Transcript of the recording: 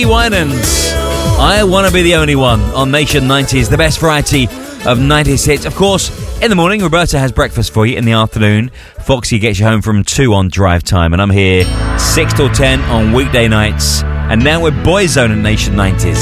Winans, I Want to Be the Only One on Nation 90s, the best variety of 90s hits. Of course, in the morning, Roberta has breakfast for you. In the afternoon, Foxy gets you home from 2 on drive time. And I'm here 6 till 10 on weekday nights. And now we're Boyzone at Nation 90s.